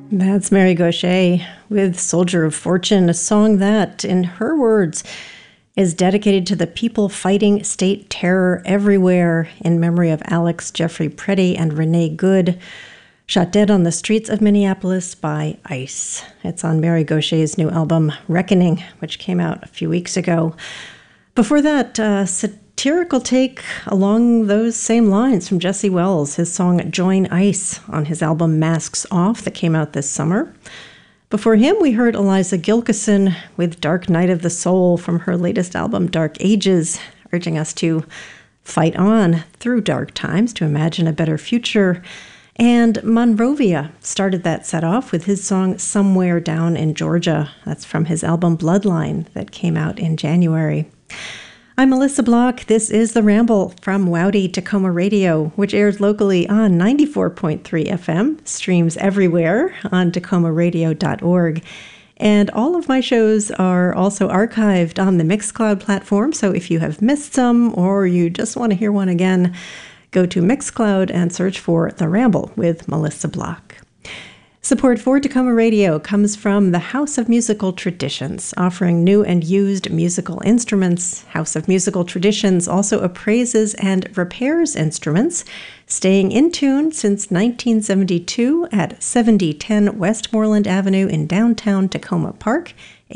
That's Mary Gauthier with Soldier of Fortune, a song that, in her words, is dedicated to the people fighting state terror everywhere in memory of Alex Jeffrey Preddy and Renee Good, shot dead on the streets of Minneapolis by ICE. It's on Mary Gauthier's new album, Reckoning, which came out a few weeks ago. Before that, satirical take along those same lines from Jesse Wells, his song Join ICE on his album Masks Off that came out this summer. Before him, we heard Eliza Gilkyson with Dark Night of the Soul from her latest album Dark Ages, urging us to fight on through dark times to imagine a better future. And Monrovia started that set off with his song Somewhere Down in Georgia. That's from his album Bloodline that came out in January. I'm Melissa Block. This is The Ramble from Wowdy Tacoma Radio, which airs locally on 94.3 FM, streams everywhere on tacomaradio.org. And all of my shows are also archived on the Mixcloud platform, so if you have missed some or you just want to hear one again, go to Mixcloud and search for The Ramble with Melissa Block. Support for Tacoma Radio comes from the House of Musical Traditions, offering new and used musical instruments. House of Musical Traditions also appraises and repairs instruments, staying in tune since 1972 at 7010 Westmoreland Avenue in downtown Tacoma Park,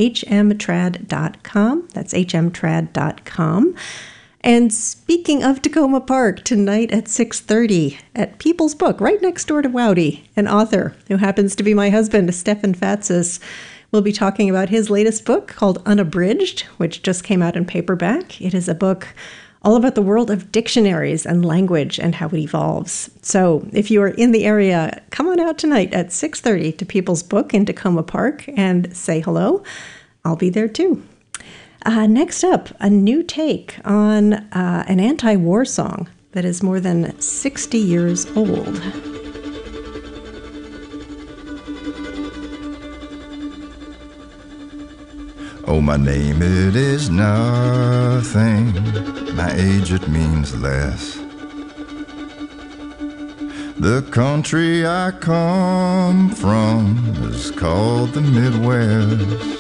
hmtrad.com. That's hmtrad.com. And speaking of Tacoma Park, tonight at 6:30 at People's Book, right next door to Wowdy, an author who happens to be my husband, Stefan Fatsis, will be talking about his latest book called Unabridged, which just came out in paperback. It is a book all about the world of dictionaries and language and how it evolves. So if you are in the area, come on out tonight at 6:30 to People's Book in Tacoma Park and say hello. I'll be there too. Next up, a new take on an anti-war song that is more than 60 years old. Oh, my name, it is nothing. My age, it means less. The country I come from is called the Midwest.